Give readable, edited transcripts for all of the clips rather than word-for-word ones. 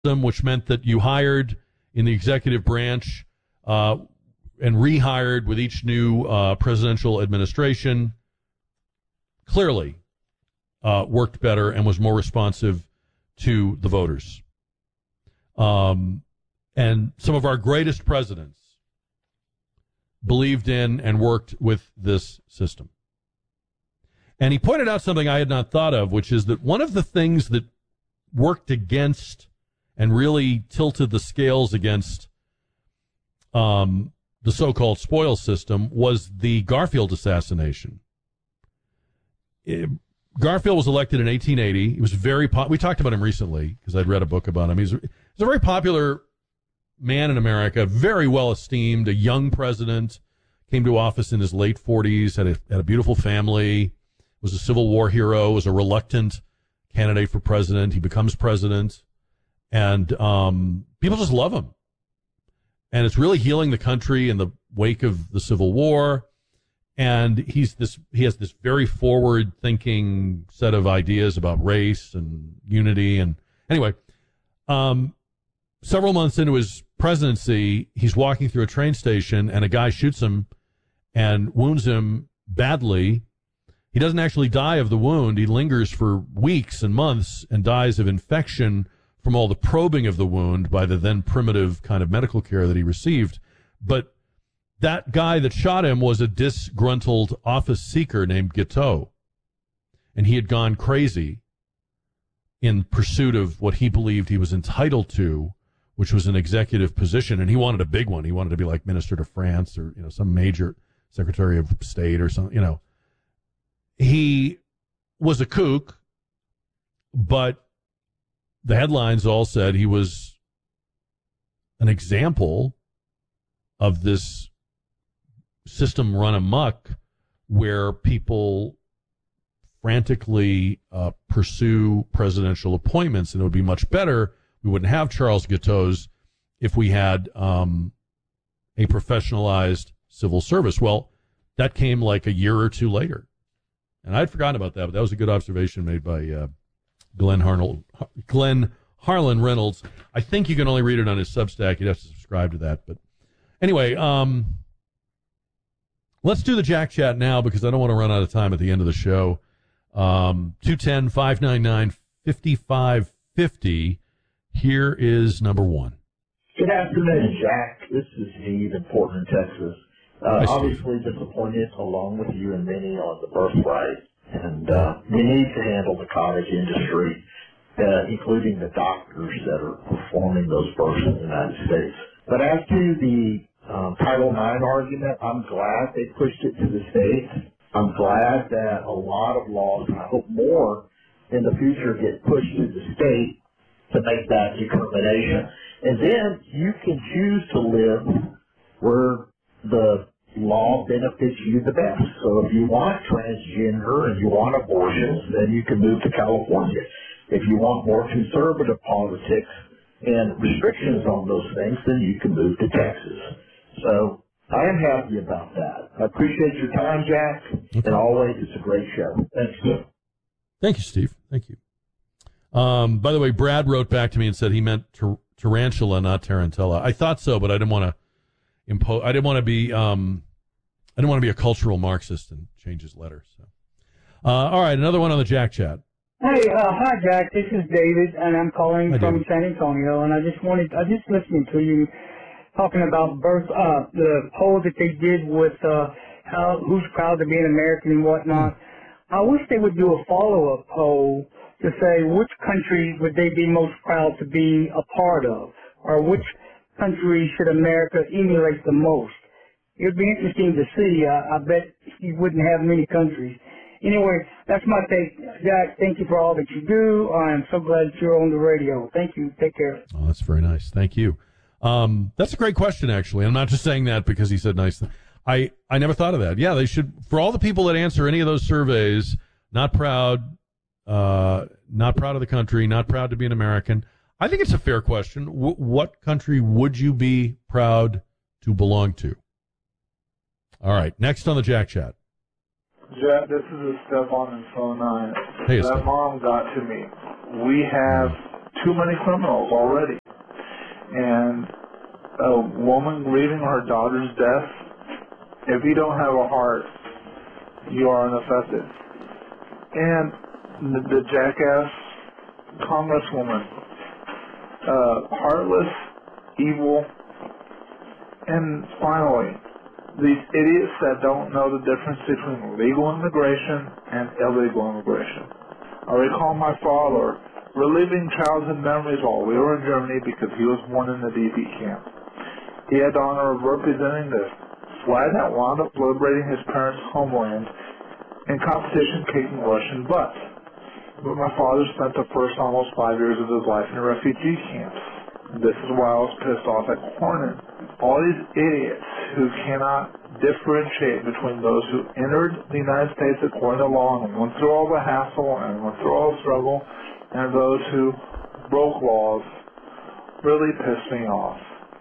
which meant that you hired in the executive branch and rehired with each new presidential administration, clearly worked better and was more responsive to the voters. And some of our greatest presidents believed in and worked with this system. And he pointed out something I had not thought of, which is that one of the things that worked against and really tilted the scales against the so-called spoils system was the Garfield assassination. Garfield was elected in 1880. He was very we talked about him recently because I'd read a book about him. He's a very popular man in America, very well esteemed, a young president, came to office in his late 40s, had a beautiful family, was a Civil War hero, was a reluctant candidate for president. He becomes president, and people just love him. And it's really healing the country in the wake of the Civil War. And he has this very forward-thinking set of ideas about race and unity. And anyway, several months into his presidency, he's walking through a train station, and a guy shoots him and wounds him badly. He doesn't actually die of the wound. He lingers for weeks and months and dies of infection from all the probing of the wound by the then primitive kind of medical care that he received. But that guy that shot him was a disgruntled office seeker named Guiteau. And he had gone crazy in pursuit of what he believed he was entitled to, which was an executive position. And he wanted a big one. He wanted to be like Minister to France or, some major Secretary of State or something, He was a kook, but the headlines all said he was an example of this system run amok where people frantically pursue presidential appointments, and it would be much better. We wouldn't have Charles Guiteau's if we had a professionalized civil service. Well, that came like a year or two later. And I'd forgotten about that, but that was a good observation made by Glenn Harlan Reynolds. I think you can only read it on his Substack. You'd have to subscribe to that. But anyway, let's do the Jack Chat now because I don't want to run out of time at the end of the show. 210-599-5550. Here is number one. Good afternoon, Jack. This is Steve in Portland, Texas. Obviously disappointed, along with you and many, on the birthright. And we need to handle the cottage industry, including the doctors that are performing those births in the United States. But as to the Title IX argument, I'm glad they pushed it to the states. I'm glad that a lot of laws, and I hope more in the future, get pushed to the state to make that determination. And then you can choose to live where the law benefits you the best. So if you want transgender and you want abortions, then you can move to California. If you want more conservative politics and restrictions on those things, then you can move to Texas. So I am happy about that. I appreciate your time, Jack, and always it's a great show. Thanks. Thank you, Steve. Thank you. By the way, Brad wrote back to me and said he meant tarantula, not tarantella. I thought so, but I didn't want to impose. I didn't want to be a cultural Marxist and change his letter. So, all right, another one on the Jack Chat. Hey, hi Jack. This is David, and I'm calling from San Antonio. And I just listening to you talking about the poll that they did with who's proud to be an American and whatnot. I wish they would do a follow-up poll to say which country would they be most proud to be a part of, or which country should America emulate the most. It would be interesting to see. I bet you wouldn't have many countries. Anyway, that's my take. Jack, thank you for all that you do. I am so glad that you're on the radio. Thank you. Take care. Oh, that's very nice. Thank you. That's a great question, actually. I'm not just saying that because he said nice things. I never thought of that. Yeah, they should, for all the people that answer any of those surveys, not proud of the country, not proud to be an American. I think it's a fair question. What country would you be proud to belong to? All right, next on the Jack Chat. Jack, this is Stefan in phone 9. Hey, that Stefan. mom got to me. We have too many criminals already. And a woman grieving her daughter's death, if you don't have a heart, you are ineffective. And the jackass congresswoman, heartless, evil, and finally, these idiots that don't know the difference between legal immigration and illegal immigration. I recall my father reliving childhood memories while we were in Germany because he was born in the DP camp. He had the honor of representing the flag that wound up liberating his parents' homeland in competition kicking Russian butt. But my father spent the first almost 5 years of his life in refugee camps. This is why I was pissed off at Cornyn. All these idiots who cannot differentiate between those who entered the United States according to law and went through all the hassle and went through all the struggle, and those who broke laws really pissed me off.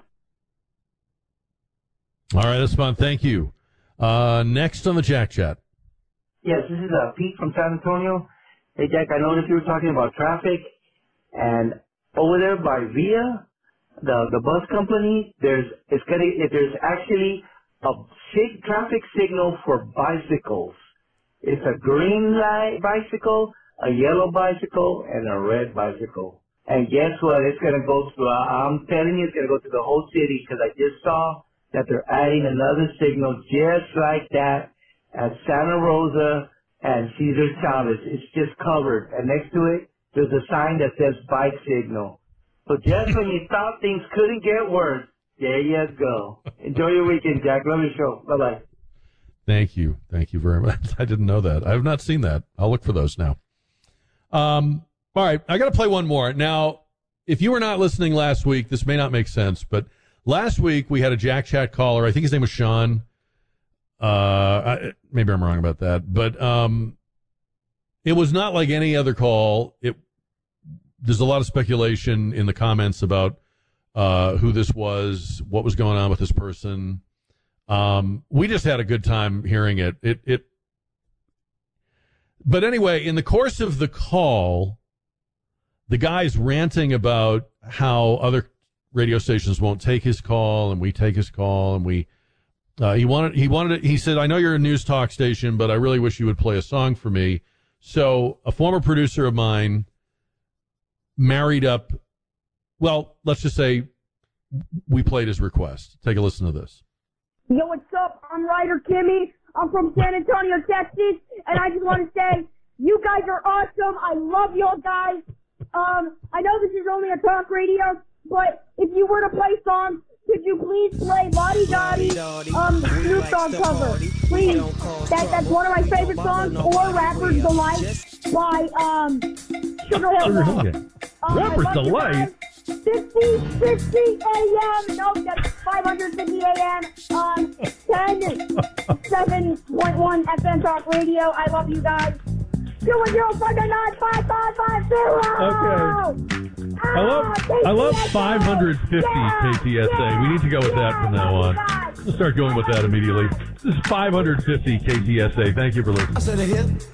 All right, that's fun. Thank you. Next on the Jack Chat. Yes, this is Pete from San Antonio. Hey, Jack, I noticed you were talking about traffic, and over there by VIA, the bus company, there's actually a traffic signal for bicycles. It's a green light bicycle, a yellow bicycle, and a red bicycle. And guess what? It's going to go to, I'm telling you, it's going to go to the whole city because I just saw that they're adding another signal just like that at Santa Rosa and Cesar Chavez. It's just covered. And next to it, there's a sign that says bike signal. So just when you thought things couldn't get worse, there you go. Enjoy your weekend, Jack. Love your show. Bye-bye. Thank you. Thank you very much. I didn't know that. I have not seen that. I'll look for those now. All right. I got to play one more. Now, if you were not listening last week, this may not make sense, but last week we had a Jack Chat caller. I think his name was Sean. Maybe I'm wrong about that, but it was not like any other call. There's a lot of speculation in the comments about who this was, what was going on with this person. We just had a good time hearing it. But anyway, in the course of the call, the guy's ranting about how other radio stations won't take his call, and we take his call, and he said, I know you're a news talk station, but I really wish you would play a song for me. So a former producer of mine married up, well, let's just say we played his request. Take a listen to this. Yo, what's up? I'm Ryder Kimmy. I'm from San Antonio, Texas, and I just want to say, you guys are awesome. I love y'all guys. I know this is only a talk radio, but if you were to play songs, could you please play Lottie Dottie, Snoop Dogg cover? Please. That's one of my favorite songs, or Rapper's Delight by Sugar Hill Gang. Rapper's Delight? 50 a.m. No, that's 550 a.m. 7.1 FM Talk Radio. I love you guys. 210-599-5550. Okay. I love 550 KTSA. We need to go with that from now on. We'll start going with that immediately. This is 550 KTSA. Thank you for listening.